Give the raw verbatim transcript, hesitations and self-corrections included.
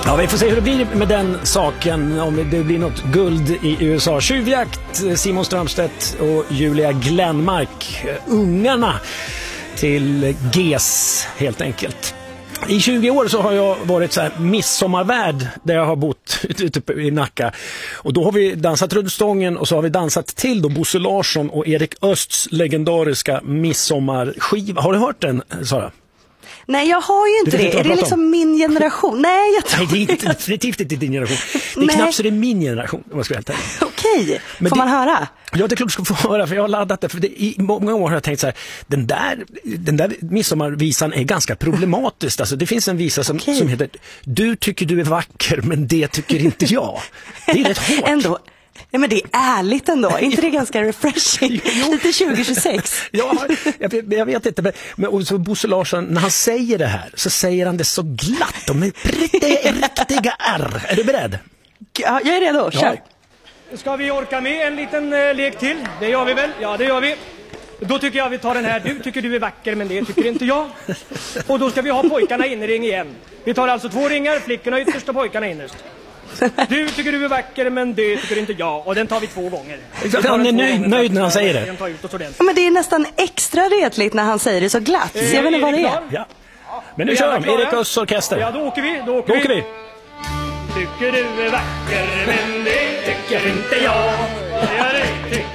Ja, vi får se hur det blir med den saken, om det blir något guld i U S A. Tjuvjakt, Simon Strömstedt och Julia Glenmark, ungarna till G E S helt enkelt. I tjugo år så har jag varit så här midsommarvärd där jag har bott ute i Nacka. Och då har vi dansat runt stången och så har vi dansat till då Bosse Larsson och Erik Östs legendariska midsommarskiva. Har du hört den, Sara? Nej, jag har ju inte det. Är det liksom om? Min generation? Nej, jag tror Nej, det är definitivt inte din generation. Det är Nej. knappt så det är min generation, om jag ska helt enkelt. Okej, får det, man höra? Ja, det är klart du ska få höra, för jag har laddat det. För det, i många år har jag tänkt så här, den där, den där midsommarvisan är ganska problematisk. Alltså, det finns en visa som, okay. som heter Du tycker du är vacker, men det tycker inte jag. Det är rätt hårt. Ändå. Ja, men det är ärligt ändå. Är inte det ganska refreshing? Lite tjugo tjugosex. Ja, jag, jag vet inte. Men, men och så Bosse Larsson, när han säger det här så säger han det så glatt. De är riktiga, riktiga R. Är du beredd? Ja, jag är redo. Kör. Ja. Ska vi orka med en liten uh, lek till? Det gör vi väl? Ja, det gör vi. Då tycker jag vi tar den här. Du tycker du är vacker, men det tycker inte jag. Och då ska vi ha pojkarna in i ring igen. Vi tar alltså två ringar, flickorna ytterst och pojkarna innerst. Du tycker du är vacker, men det tycker inte jag. Och den tar vi två gånger. Han är nöjd, nöjd när han säger det. Ja, men det är nästan extra retligt när han säger det så glatt. Eh, Ser vi vad det är? Ja. Men nu kör de. Erik Östs orkester. Ja, då åker vi. Då åker, då åker vi. vi. Tycker du är vacker, men det tycker inte jag. Ja, det tycker